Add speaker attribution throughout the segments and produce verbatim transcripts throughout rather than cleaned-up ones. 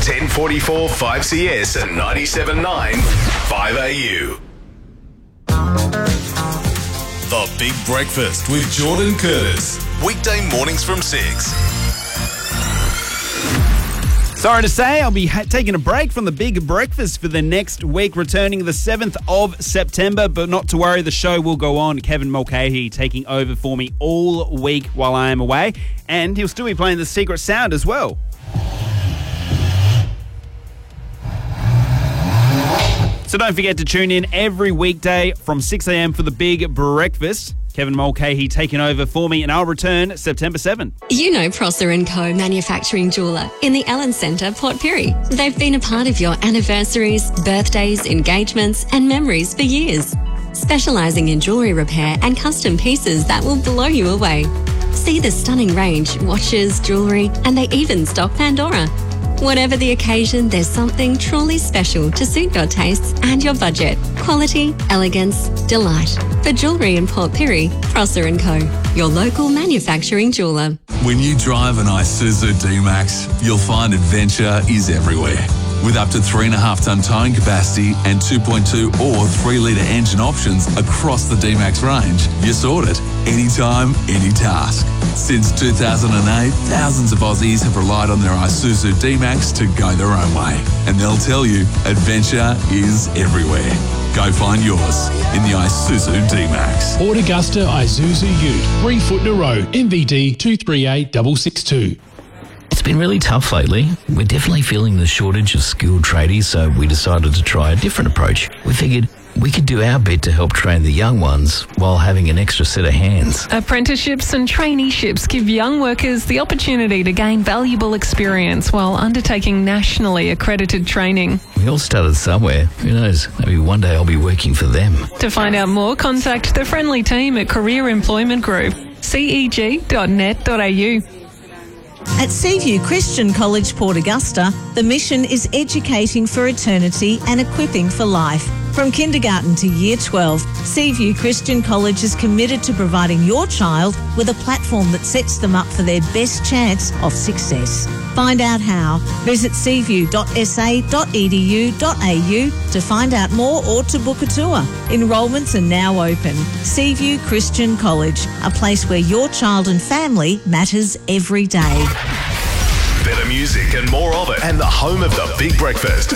Speaker 1: ten forty-four five C S and ninety-seven point nine five A U.
Speaker 2: The Big Breakfast with Jordan Curtis. Weekday mornings from six.
Speaker 3: Sorry to say, I'll be ha- taking a break from the Big Breakfast for the next week, returning the seventh of September, but not to worry, the show will go on. Kevin Mulcahy taking over for me all week while I am away, and he'll still be playing the Secret Sound as well. So don't forget to tune in every weekday from six a.m. for the Big Breakfast. Kevin Mulcahy taking over for me, and I'll return September seventh.
Speaker 4: You know Prosser and Co Manufacturing Jeweller in the Allen Centre, Port Pirie. They've been a part of your anniversaries, birthdays, engagements and memories for years. Specialising in jewellery repair and custom pieces that will blow you away. See the stunning range, watches, jewellery, and they even stock Pandora. Whatever the occasion, there's something truly special to suit your tastes and your budget. Quality, elegance, delight. For jewellery in Port Pirie, Prosser and Co, your local manufacturing jeweller.
Speaker 2: When you drive an Isuzu D-Max, you'll find adventure is everywhere. With up to three point five tonne towing capacity and two point two or three litre engine options across the D-Max range, you're sorted. Anytime, any task. Since two thousand eight, thousands of Aussies have relied on their Isuzu D-Max to go their own way. And they'll tell you, adventure is everywhere. Go find yours in the Isuzu D-Max.
Speaker 5: Port Augusta Isuzu Ute, three foot in a row, M V D two three eight six six two.
Speaker 6: It's been really tough lately. We're definitely feeling the shortage of skilled tradies, so we decided to try a different approach. We figured we could do our bit to help train the young ones while having an extra set of hands.
Speaker 7: Apprenticeships and traineeships give young workers the opportunity to gain valuable experience while undertaking nationally accredited training.
Speaker 6: We all started somewhere. Who knows? Maybe one day I'll be working for them.
Speaker 7: To find out more, contact the friendly team at Career Employment Group, c e g dot net dot a u.
Speaker 8: At Seaview Christian College, Port Augusta, the mission is educating for eternity and equipping for life. From kindergarten to year twelve, Seaview Christian College is committed to providing your child with a platform that sets them up for their best chance of success. Find out how. Visit seaview dot s a dot e d u dot a u to find out more or to book a tour. Enrolments are now open. Seaview Christian College, a place where your child and family matters every day.
Speaker 1: Better music and more of it, and the home of the Big Breakfast.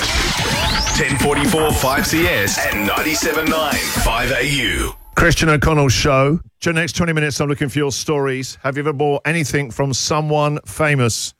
Speaker 1: ten forty-four five C S and ninety-seven point nine five A U.
Speaker 9: Christian O'Connell's show. For the next twenty minutes, I'm looking for your stories. Have you ever bought anything from someone famous?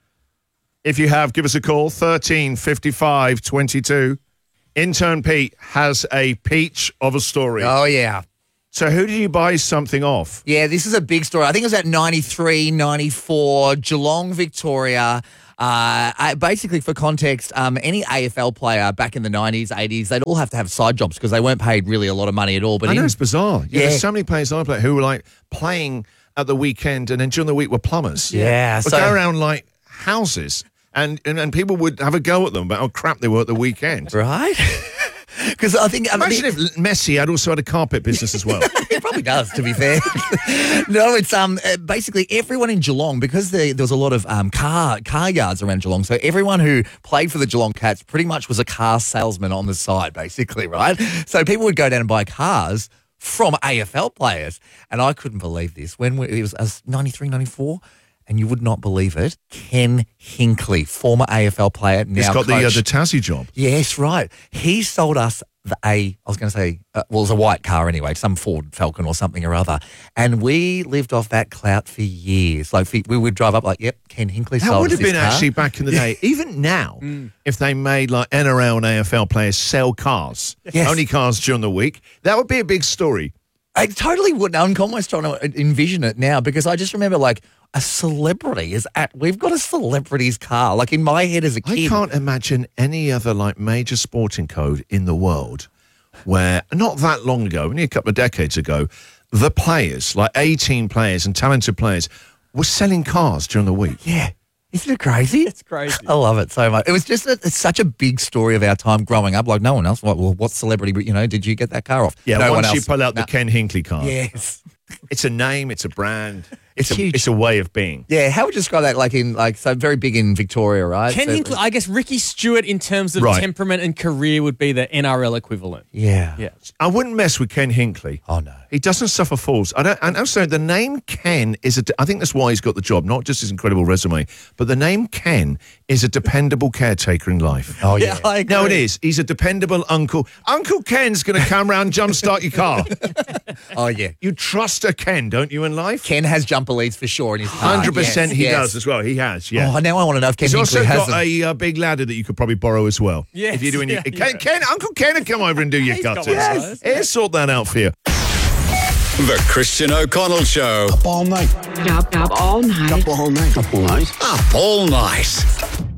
Speaker 9: If you have, give us a call, thirteen fifty-five twenty-two. Intern Pete has a peach of a story.
Speaker 10: Oh, yeah.
Speaker 9: So who did you buy something off?
Speaker 10: Yeah, this is a big story. I think it was at ninety-three, ninety-four, Geelong, Victoria. Uh, I- basically, for context, um, any A F L player back in the nineties, eighties, they'd all have to have side jobs because they weren't paid really a lot of money at all. But
Speaker 9: I
Speaker 10: in,
Speaker 9: know, it's bizarre. Yeah,
Speaker 10: Yeah.
Speaker 9: There's so many players I play who were like playing at the weekend and then during the week were plumbers.
Speaker 10: Yeah,
Speaker 9: Would
Speaker 10: so-
Speaker 9: go around like houses and, and, and people would have a go at them about how crap they were at the weekend.
Speaker 10: Right? Because I think... I mean,
Speaker 9: Imagine if Messi had also had a carpet business as well.
Speaker 10: It probably does, to be fair. No, it's um uh, basically everyone in Geelong, because there, there was a lot of um car car yards around Geelong, so everyone who played for the Geelong Cats pretty much was a car salesman on the side, basically, right? So people would go down and buy cars from A F L players, and I couldn't believe this. When we, it was uh, ninety-three, ninety-four, and you would not believe it, Ken Hinkley, former A F L player, now
Speaker 9: He's got the, uh,
Speaker 10: coach.
Speaker 9: the Tassie job.
Speaker 10: Yes, right. He sold us the a, I was going to say, uh, well, it was a white car anyway, some Ford Falcon or something or other. And we lived off that clout for years. Like, we would drive up like, yep, Ken Hinkley
Speaker 9: That
Speaker 10: sold
Speaker 9: would
Speaker 10: us
Speaker 9: have been
Speaker 10: this car.
Speaker 9: actually back in the day. Even now, if they made like N R L and A F L players sell cars,
Speaker 10: Yes.
Speaker 9: only cars during the week, that would be a big story.
Speaker 10: I totally would. I'm almost trying to envision it now because I just remember like a celebrity is at, we've got a celebrity's car. Like in my head as a
Speaker 9: I
Speaker 10: kid.
Speaker 9: can't imagine any other like major sporting code in the world where not that long ago, only a couple of decades ago, the players, like eighteen players and talented players, were selling cars during the week.
Speaker 10: Yeah. Isn't it crazy?
Speaker 3: It's crazy.
Speaker 10: I love it so much. It was just a, it's such a big story of our time growing up. Like no one else. Like, well, what celebrity, you know, did you get that car off?
Speaker 9: Yeah,
Speaker 10: no
Speaker 9: once
Speaker 10: one
Speaker 9: you
Speaker 10: else.
Speaker 9: pull out
Speaker 10: No.
Speaker 9: the Ken Hinkley car.
Speaker 10: Yes.
Speaker 9: It's a name. It's a brand. It's,
Speaker 10: It's
Speaker 9: a,
Speaker 10: huge.
Speaker 9: It's a way of being.
Speaker 10: Yeah, how would you describe that? Like in like so very big in Victoria, right?
Speaker 11: Ken
Speaker 10: So-
Speaker 11: Hinkley, I guess Ricky Stewart in terms of
Speaker 9: Right.
Speaker 11: temperament and career would be the N R L equivalent.
Speaker 10: Yeah.
Speaker 11: Yeah.
Speaker 9: I wouldn't mess with Ken Hinkley.
Speaker 10: Oh no.
Speaker 9: He doesn't suffer fools. I don't, and also, the name Ken is a. I think that's why he's got the job, not just his incredible resume, but the name Ken is a dependable caretaker in life.
Speaker 10: Oh yeah.
Speaker 11: I agree.
Speaker 9: No, it is. He's a dependable uncle. Uncle Ken's going to come round, jumpstart your car.
Speaker 10: Oh yeah.
Speaker 9: You trust a Ken, don't you, in life?
Speaker 10: Ken has jumper leads for sure in his car.
Speaker 9: one hundred percent
Speaker 10: Yes,
Speaker 9: he
Speaker 10: yes.
Speaker 9: does as well. He has, yeah.
Speaker 10: Oh, now I want to know if Ken
Speaker 9: He's also
Speaker 10: Hinkley has
Speaker 9: got
Speaker 10: them.
Speaker 9: a uh, big ladder that you could probably borrow as well.
Speaker 11: Yes,
Speaker 9: If you're doing your,
Speaker 11: yeah,
Speaker 9: Ken,
Speaker 11: yeah.
Speaker 9: Ken, Uncle Ken will come over and do your
Speaker 11: He's got
Speaker 9: gutters.
Speaker 11: one of those.
Speaker 9: He'll sort that out for you.
Speaker 1: The Christian O'Connell Show.
Speaker 12: Up all night.
Speaker 13: Up, up all night.
Speaker 12: Up all night. Up all night.
Speaker 1: Up all night.